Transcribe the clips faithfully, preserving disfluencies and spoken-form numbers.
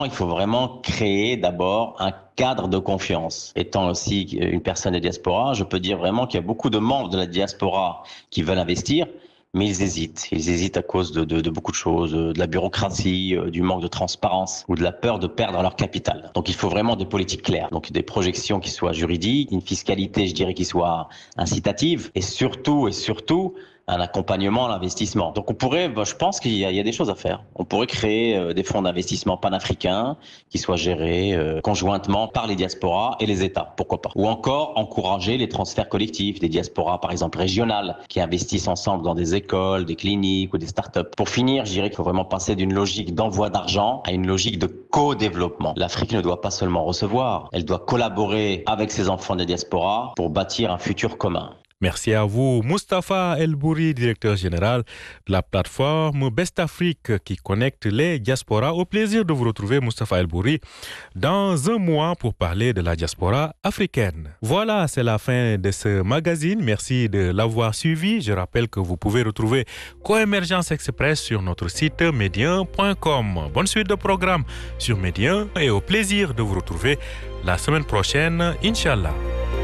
Il faut vraiment créer d'abord un cadre de confiance. Étant aussi une personne de diaspora, je peux dire vraiment qu'il y a beaucoup de membres de la diaspora qui veulent investir, mais ils hésitent. Ils hésitent à cause de, de, de beaucoup de choses, de la bureaucratie, du manque de transparence ou de la peur de perdre leur capital. Donc il faut vraiment des politiques claires, donc des projections qui soient juridiques, une fiscalité, je dirais, qui soit incitative, et surtout, et surtout, un accompagnement à l'investissement. Donc on pourrait, je pense qu'il y a, il y a des choses à faire. On pourrait créer des fonds d'investissement panafricains qui soient gérés euh, conjointement par les diasporas et les États, pourquoi pas. Ou encore encourager les transferts collectifs des diasporas, par exemple régionales, qui investissent ensemble dans des écoles, des cliniques ou des startups. Pour finir, je dirais qu'il faut vraiment passer d'une logique d'envoi d'argent à une logique de co-développement. L'Afrique ne doit pas seulement recevoir, elle doit collaborer avec ses enfants de diaspora pour bâtir un futur commun. Merci à vous, Mustapha El-Bouri, directeur général de la plateforme Best Afrique qui connecte les diasporas. Au plaisir de vous retrouver, Mustapha El-Bouri, dans un mois pour parler de la diaspora africaine. Voilà, c'est la fin de ce magazine. Merci de l'avoir suivi. Je rappelle que vous pouvez retrouver Coémergence Express sur notre site médien point com. Bonne suite de programme sur Médien et au plaisir de vous retrouver la semaine prochaine, Inch'Allah.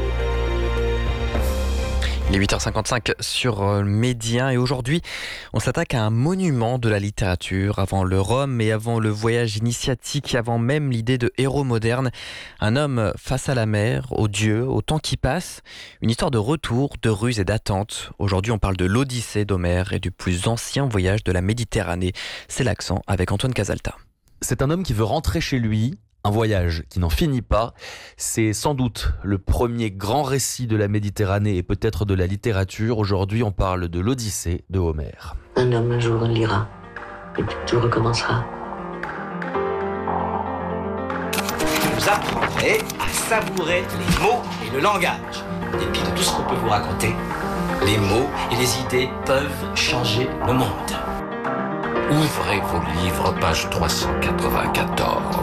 Il est huit heures cinquante-cinq sur Médien et aujourd'hui, on s'attaque à un monument de la littérature avant le Rome et avant le voyage initiatique, avant même l'idée de héros moderne. Un homme face à la mer, aux dieux, au temps qui passe. Une histoire de retour, de ruse et d'attente. Aujourd'hui, on parle de l'Odyssée d'Homère et du plus ancien voyage de la Méditerranée. C'est l'accent avec Antoine Casalta. C'est un homme qui veut rentrer chez lui. Un voyage qui n'en finit pas, c'est sans doute le premier grand récit de la Méditerranée et peut-être de la littérature. Aujourd'hui, on parle de l'Odyssée de Homère. Un homme un jour lira, et puis tout recommencera. Vous apprendrez à savourer les mots et le langage. En dépit de tout ce qu'on peut vous raconter, les mots et les idées peuvent changer le monde. Ouvrez vos livres, page trois cent quatre-vingt-quatorze.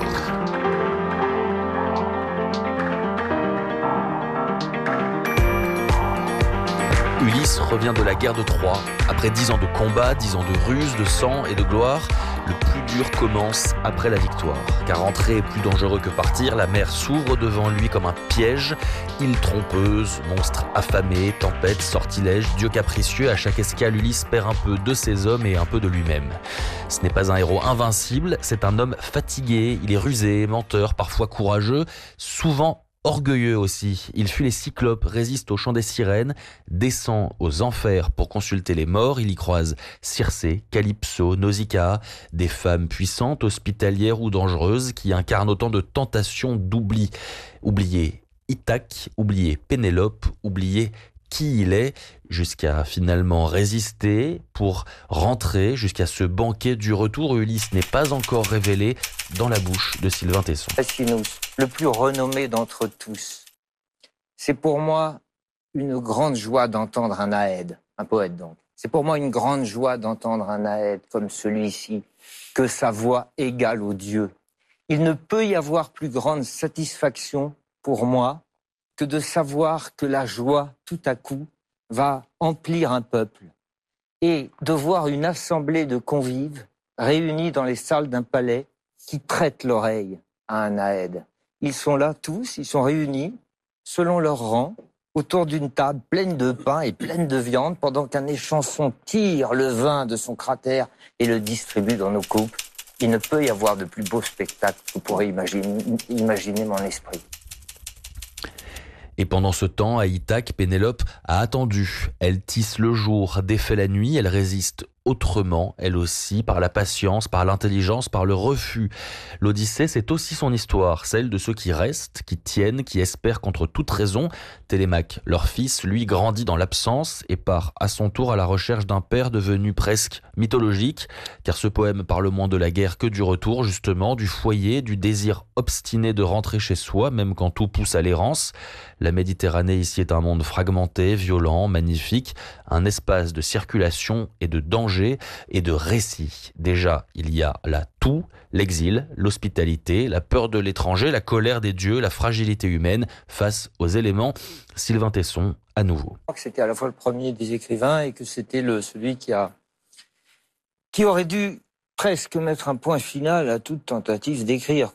Ulysse revient de la guerre de Troie. Après dix ans de combat, dix ans de ruse, de sang et de gloire, le plus dur commence après la victoire. Car entrer est plus dangereux que partir, la mer s'ouvre devant lui comme un piège. Île trompeuse, monstre affamé, tempête, sortilège, dieu capricieux, à chaque escale, Ulysse perd un peu de ses hommes et un peu de lui-même. Ce n'est pas un héros invincible, c'est un homme fatigué, il est rusé, menteur, parfois courageux, souvent orgueilleux aussi. Il fuit les cyclopes, résiste au chant des sirènes, descend aux enfers pour consulter les morts. Il y croise Circé, Calypso, Nausicaa, des femmes puissantes, hospitalières ou dangereuses qui incarnent autant de tentations d'oubli. Oublier Ithaque, oublier Pénélope, oublier qui il est, jusqu'à finalement résister pour rentrer jusqu'à ce banquet du retour. Ulysse n'est pas encore révélé dans la bouche de Sylvain Tesson. Fascinus, le plus renommé d'entre tous. C'est pour moi une grande joie d'entendre un Aède, un poète donc. C'est pour moi une grande joie d'entendre un Aède comme celui-ci, que sa voix égale aux dieux. Il ne peut y avoir plus grande satisfaction pour moi que de savoir que la joie, tout à coup, va emplir un peuple et de voir une assemblée de convives réunis dans les salles d'un palais qui prêtent l'oreille à un Aède. Ils sont là tous, ils sont réunis, selon leur rang, autour d'une table pleine de pain et pleine de viande, pendant qu'un échanson tire le vin de son cratère et le distribue dans nos coupes. Il ne peut y avoir de plus beau spectacle que pourrait imaginer, imaginer mon esprit. Et pendant ce temps, à Ithaque, Pénélope a attendu. Elle tisse le jour, défait la nuit, elle résiste autrement, elle aussi, par la patience, par l'intelligence, par le refus. L'Odyssée, c'est aussi son histoire, celle de ceux qui restent, qui tiennent, qui espèrent contre toute raison. Télémaque, leur fils, lui, grandit dans l'absence et part à son tour à la recherche d'un père devenu presque mythologique, car ce poème parle moins de la guerre que du retour, justement, du foyer, du désir obstiné de rentrer chez soi, même quand tout pousse à l'errance. La Méditerranée ici est un monde fragmenté, violent, magnifique, un espace de circulation et de danger et de récit. Déjà, il y a là tout, l'exil, l'hospitalité, la peur de l'étranger, la colère des dieux, la fragilité humaine face aux éléments. Sylvain Tesson, à nouveau. Je crois que c'était à la fois le premier des écrivains et que c'était le, celui qui, a, qui aurait dû presque mettre un point final à toute tentative d'écrire.